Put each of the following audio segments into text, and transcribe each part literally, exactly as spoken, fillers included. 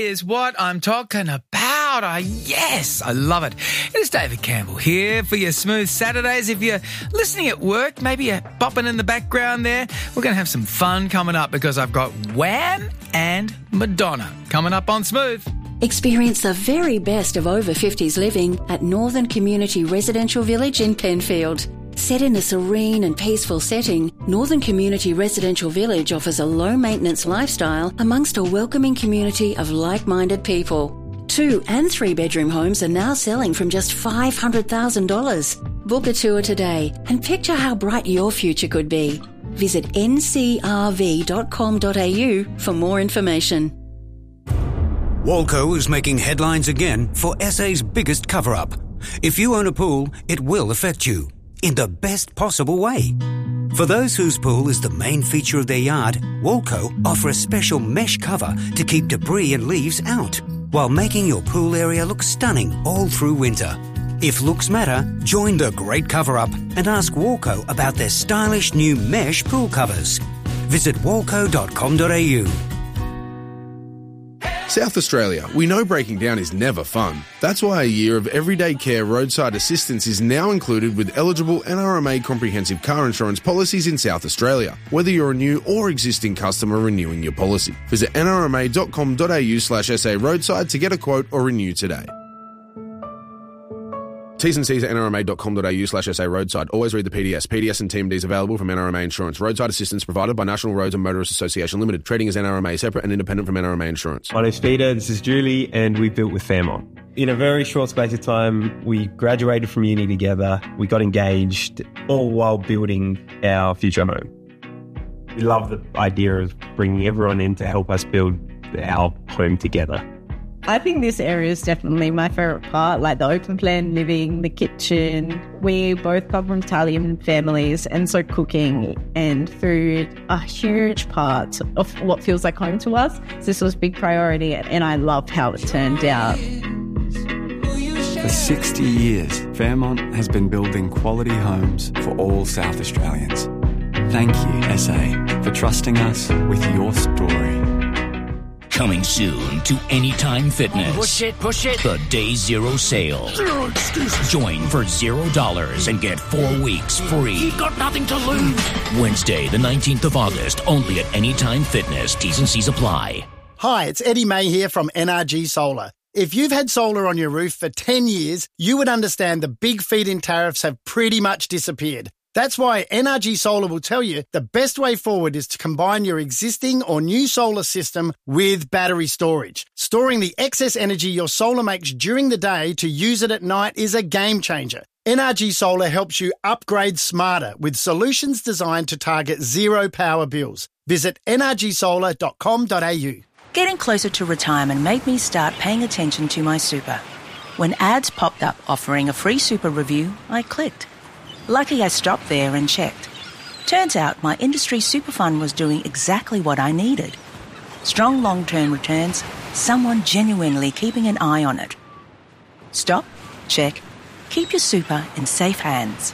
is what I'm talking about. I, yes, I love it. It is David Campbell here for your Smooth Saturdays. If you're listening at work, maybe you're bopping in the background there, we're going to have some fun coming up because I've got Wham and Madonna coming up on Smooth. Experience the very best of over fifties living at Northern Community Residential Village in Penfield. Set in a serene and peaceful setting, Northern Community Residential Village offers a low-maintenance lifestyle amongst a welcoming community of like-minded people. Two and three-bedroom homes are now selling from just five hundred thousand dollars. Book a tour today and picture how bright your future could be. Visit n c r v dot com dot a u for more information. Walco is making headlines again for S A's biggest cover-up. If you own a pool, it will affect you. In the best possible way. For those whose pool is the main feature of their yard, Walco offer a special mesh cover to keep debris and leaves out, while making your pool area look stunning all through winter. If looks matter, join the great cover-up and ask Walco about their stylish new mesh pool covers. Visit walco dot com dot a u. South Australia, we know breaking down is never fun. That's why a year of everyday care roadside assistance is now included with eligible N R M A comprehensive car insurance policies in South Australia, whether you're a new or existing customer renewing your policy. Visit n r m a dot com dot a u slash s a roadside to get a quote or renew today. T's and C's at n r m a dot com dot a u slash s a roadside. Always read the P D S. P D S and T M Ds available from N R M A Insurance. Roadside assistance provided by National Roads and Motorists Association Limited. Trading as N R M A, separate and independent from N R M A Insurance. My name's Peter, this is Julie, and we built with Fairmont. In a very short space of time, we graduated from uni together, we got engaged, all while building our future home. We love the idea of bringing everyone in to help us build our home together. I think this area is definitely my favourite part, like the open plan living, the kitchen. We both come from Italian families, and so cooking and food are huge parts of what feels like home to us. So this was a big priority, and I loved how it turned out. For sixty years, Fairmont has been building quality homes for all South Australians. Thank you, S A, for trusting us with your story. Coming soon to Anytime Fitness. Push it, push it. The Day Zero Sale. Zero excuses. Join for zero dollars and get four weeks free. You've got nothing to lose. Wednesday, the nineteenth of August, only at Anytime Fitness. T's and C's apply. Hi, it's Eddie May here from N R G Solar. If you've had solar on your roof for ten years, you would understand the big feed-in tariffs have pretty much disappeared. That's why N R G Solar will tell you the best way forward is to combine your existing or new solar system with battery storage. Storing the excess energy your solar makes during the day to use it at night is a game changer. N R G Solar helps you upgrade smarter with solutions designed to target zero power bills. Visit n r g solar dot com dot a u. Getting closer to retirement made me start paying attention to my super. When ads popped up offering a free super review, I clicked. Lucky I stopped there and checked. Turns out my industry super fund was doing exactly what I needed. Strong long-term returns, someone genuinely keeping an eye on it. Stop, check, keep your super in safe hands.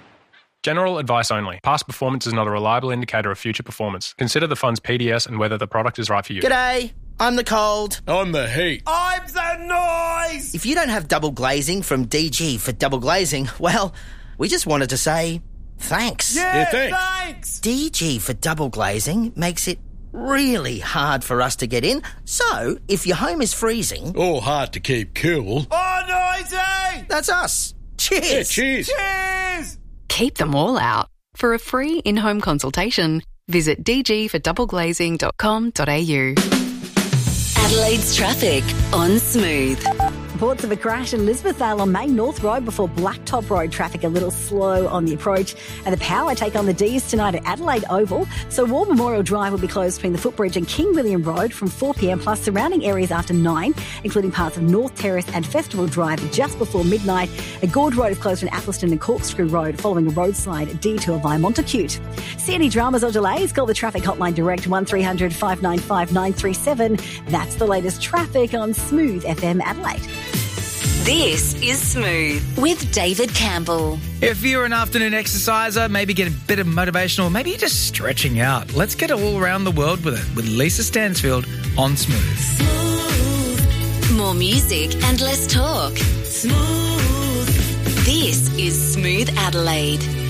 General advice only. Past performance is not a reliable indicator of future performance. Consider the fund's P D S and whether the product is right for you. G'day, I'm the cold. I'm the heat. I'm the noise! If you don't have double glazing from D G for double glazing, well, we just wanted to say thanks. Yeah, yeah thanks. thanks. D G for double glazing makes it really hard for us to get in. So, if your home is freezing... or hard to keep cool... oh, noisy! That's us. Cheers. Yeah, cheers. Cheers! Keep them all out. For a free in-home consultation, visit d g for double glazing dot com dot a u. Adelaide's traffic on Smooth. Reports of a crash in Elizabethvale on Main North Road before Blacktop Road. Traffic a little slow on the approach. And the Power take on the D's tonight at Adelaide Oval. So War Memorial Drive will be closed between the Footbridge and King William Road from four p m, plus surrounding areas after nine, including parts of North Terrace and Festival Drive just before midnight. A Gorge Road is closed from Atherstone and Corkscrew Road following a roadslide detour via Montacute. See any dramas or delays? Call the traffic hotline direct one three hundred five nine five nine three seven. That's the latest traffic on Smooth F M Adelaide. This is Smooth with David Campbell. If you're an afternoon exerciser, maybe get a bit of motivational, maybe you're just stretching out. Let's get all around the world with it with Lisa Stansfield on Smooth. Smooth. More music and less talk. Smooth. This is Smooth Adelaide.